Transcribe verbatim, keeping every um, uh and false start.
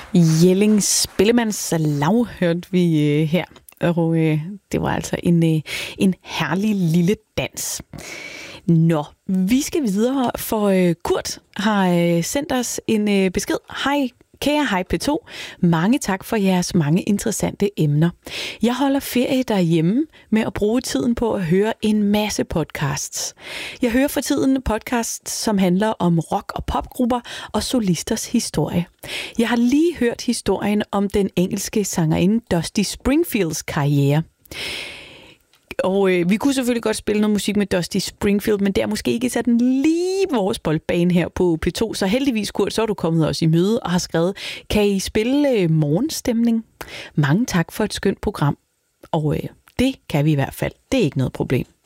Jelling Spillemands Lav hørte vi øh, her, og øh, det var altså en, øh, en herlig lille dans. Nå, vi skal videre, for øh, Kurt har øh, sendt os en øh, besked. Hej, kære Hej P to. Mange tak for jeres mange interessante emner. Jeg holder ferie derhjemme med at bruge tiden på at høre en masse podcasts. Jeg hører for tiden podcasts, som handler om rock- og popgrupper og solisters historie. Jeg har lige hørt historien om den engelske sangerinde Dusty Springfields karriere. Og øh, vi kunne selvfølgelig godt spille noget musik med Dusty Springfield, men det er måske ikke sådan lige vores boldbane her på P to. Så heldigvis, Kurt, så er du kommet os i møde og har skrevet, kan I spille øh, morgenstemning? Mange tak for et skønt program. Og øh, det kan vi i hvert fald. Det er ikke noget problem.